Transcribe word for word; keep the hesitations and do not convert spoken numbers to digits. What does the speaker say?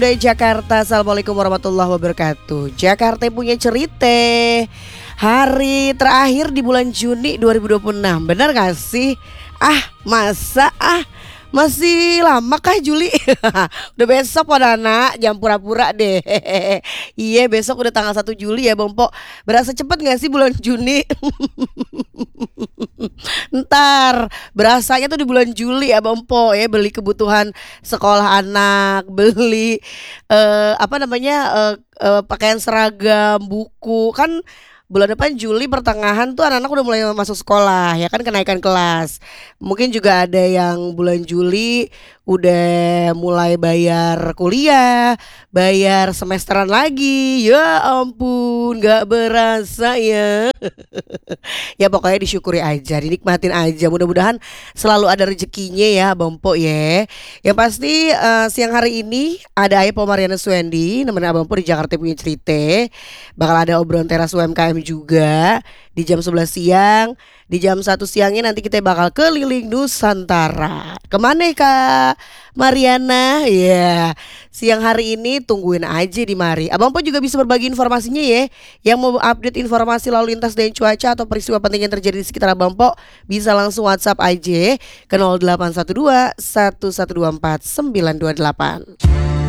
Dari Jakarta, Assalamualaikum warahmatullahi wabarakatuh. Jakarta punya cerita hari terakhir di bulan Juni dua ribu dua puluh enam. Benar gak sih? Ah masa ah masih lama kah Juli? Udah besok pada anak, jangan pura-pura deh. Iya besok udah tanggal satu Juli ya Bang Po. Berasa cepet gak sih bulan Juni? Ntar berasanya tuh di bulan Juli ya Bang Po ya, beli kebutuhan sekolah anak, beli eh, apa namanya eh, eh, pakaian seragam, buku kan. Bulan depan Juli pertengahan tuh anak-anak udah mulai masuk sekolah ya kan, kenaikan kelas. Mungkin juga ada yang bulan Juli udah mulai bayar kuliah, bayar semesteran lagi. Ya ampun, gak berasa ya. Ya pokoknya disyukuri aja, dinikmatin aja. Mudah-mudahan selalu ada rezekinya ya Bang Po ya. Yang pasti eh, siang hari ini ada Ayu Mariana Swendi nemenin Abang Po di Jakarta punya cerita. Bakal ada obrolan teras U M K M juga di jam sebelas siang. Di jam satu siangnya nanti kita bakal keliling Nusantara. Kemana Kak Mariana? Ya yeah. Siang hari ini tungguin aja di mari. Abang Po juga bisa berbagi informasinya ya. Yang mau update informasi lalu lintas dan cuaca atau peristiwa penting yang terjadi di sekitar Abang Po, bisa langsung WhatsApp aja ke nol delapan satu dua satu satu dua empat sembilan dua delapan.